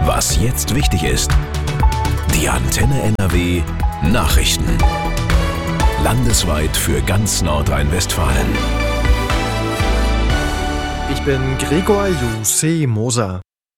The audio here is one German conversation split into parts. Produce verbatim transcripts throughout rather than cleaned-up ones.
Was jetzt wichtig ist. Die Antenne N R W Nachrichten. Landesweit für ganz Nordrhein-Westfalen. Ich bin Gregor Jussi Moser.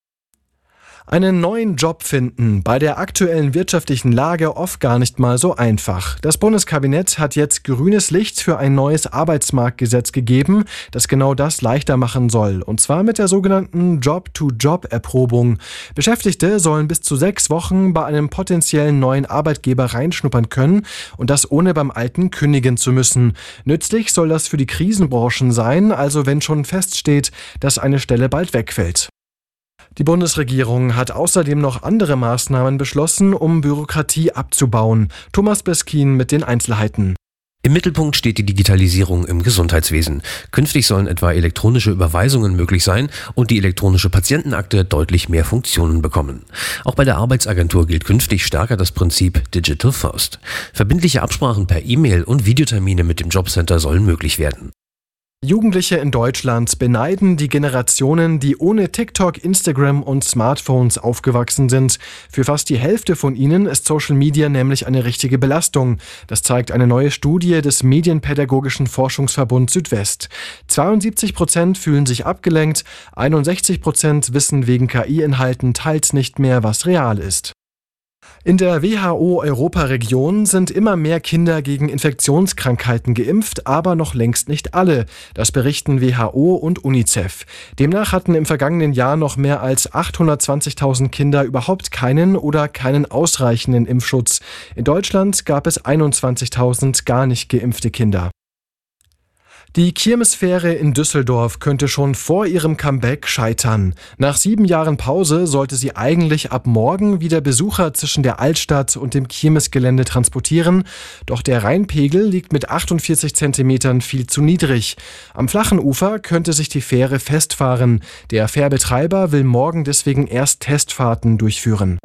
Einen neuen Job finden, bei der aktuellen wirtschaftlichen Lage oft gar nicht mal so einfach. Das Bundeskabinett hat jetzt grünes Licht für ein neues Arbeitsmarktgesetz gegeben, das genau das leichter machen soll. Und zwar mit der sogenannten Job-to-Job-Erprobung. Beschäftigte sollen bis zu sechs Wochen bei einem potenziellen neuen Arbeitgeber reinschnuppern können und das ohne beim alten kündigen zu müssen. Nützlich soll das für die Krisenbranchen sein, also wenn schon feststeht, dass eine Stelle bald wegfällt. Die Bundesregierung hat außerdem noch andere Maßnahmen beschlossen, um Bürokratie abzubauen. Thomas Beskin mit den Einzelheiten. Im Mittelpunkt steht die Digitalisierung im Gesundheitswesen. Künftig sollen etwa elektronische Überweisungen möglich sein und die elektronische Patientenakte deutlich mehr Funktionen bekommen. Auch bei der Arbeitsagentur gilt künftig stärker das Prinzip Digital First. Verbindliche Absprachen per E-Mail und Videotermine mit dem Jobcenter sollen möglich werden. Jugendliche in Deutschland beneiden die Generationen, die ohne TikTok, Instagram und Smartphones aufgewachsen sind. Für fast die Hälfte von ihnen ist Social Media nämlich eine richtige Belastung. Das zeigt eine neue Studie des Medienpädagogischen Forschungsverbund Südwest. zweiundsiebzig Prozent fühlen sich abgelenkt, einundsechzig Prozent wissen wegen K I-Inhalten teils nicht mehr, was real ist. In der W H O-Europaregion sind immer mehr Kinder gegen Infektionskrankheiten geimpft, aber noch längst nicht alle. Das berichten W H O und UNICEF. Demnach hatten im vergangenen Jahr noch mehr als achthundertzwanzigtausend Kinder überhaupt keinen oder keinen ausreichenden Impfschutz. In Deutschland gab es einundzwanzigtausend gar nicht geimpfte Kinder. Die Kirmesfähre in Düsseldorf könnte schon vor ihrem Comeback scheitern. Nach sieben Jahren Pause sollte sie eigentlich ab morgen wieder Besucher zwischen der Altstadt und dem Kirmesgelände transportieren. Doch der Rheinpegel liegt mit achtundvierzig Zentimetern viel zu niedrig. Am flachen Ufer könnte sich die Fähre festfahren. Der Fährbetreiber will morgen deswegen erst Testfahrten durchführen.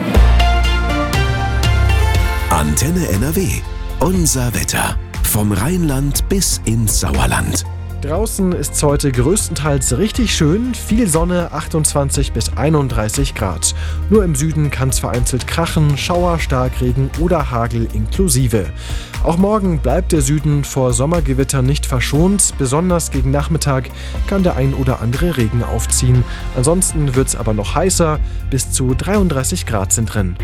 Antenne N R W. Unser Wetter. Vom Rheinland bis ins Sauerland. Draußen ist es heute größtenteils richtig schön, viel Sonne, achtundzwanzig bis einunddreißig Grad. Nur im Süden kann es vereinzelt krachen, Schauer, Starkregen oder Hagel inklusive. Auch morgen bleibt der Süden vor Sommergewittern nicht verschont, besonders gegen Nachmittag kann der ein oder andere Regen aufziehen. Ansonsten wird es aber noch heißer, bis zu dreiunddreißig Grad sind drin.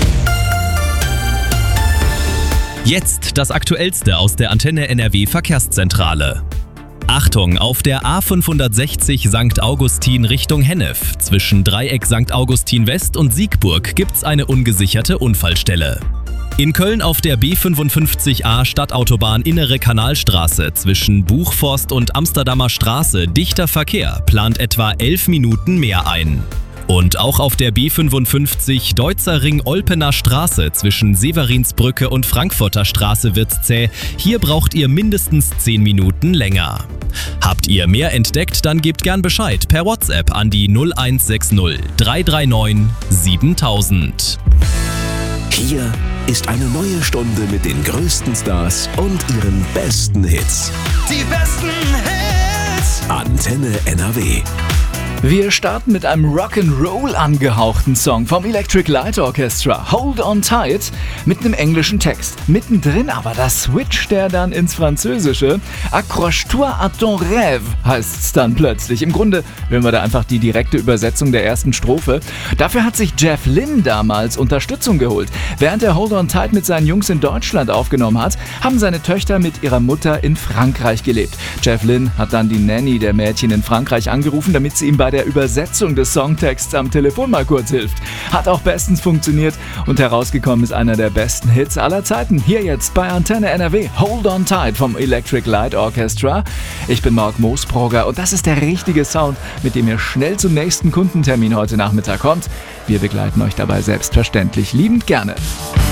Jetzt das Aktuellste aus der Antenne N R W Verkehrszentrale. Achtung, auf der A fünfhundertsechzig Sankt Augustin Richtung Hennef. Zwischen Dreieck Sankt Augustin West und Siegburg gibt's eine ungesicherte Unfallstelle. In Köln auf der B fünfundfünfzig A Stadtautobahn Innere Kanalstraße zwischen Buchforst und Amsterdamer Straße dichter Verkehr, plant etwa elf Minuten mehr ein. Und auch auf der B fünfundfünfzig Deutzer Ring Olpener Straße zwischen Severinsbrücke und Frankfurter Straße wird's zäh. Hier braucht ihr mindestens zehn Minuten länger. Habt ihr mehr entdeckt, dann gebt gern Bescheid per WhatsApp an die null eins sechs null drei drei neun siebentausend. Hier ist eine neue Stunde mit den größten Stars und ihren besten Hits. Die besten Hits! Antenne N R W. Wir starten mit einem Rock'n'Roll angehauchten Song vom Electric Light Orchestra, Hold On Tight, mit einem englischen Text. Mittendrin aber das Switch der dann ins Französische. Accroche-toi à ton rêve heißt's dann plötzlich. Im Grunde hören wir da einfach die direkte Übersetzung der ersten Strophe. Dafür hat sich Jeff Lynne damals Unterstützung geholt. Während er Hold On Tight mit seinen Jungs in Deutschland aufgenommen hat, haben seine Töchter mit ihrer Mutter in Frankreich gelebt. Jeff Lynne hat dann die Nanny der Mädchen in Frankreich angerufen, damit sie ihm bei der Übersetzung des Songtexts am Telefon mal kurz hilft. Hat auch bestens funktioniert und herausgekommen ist einer der besten Hits aller Zeiten. Hier jetzt bei Antenne N R W, Hold On Tight vom Electric Light Orchestra. Ich bin Marc Moosbrugger und das ist der richtige Sound, mit dem ihr schnell zum nächsten Kundentermin heute Nachmittag kommt. Wir begleiten euch dabei selbstverständlich liebend gerne.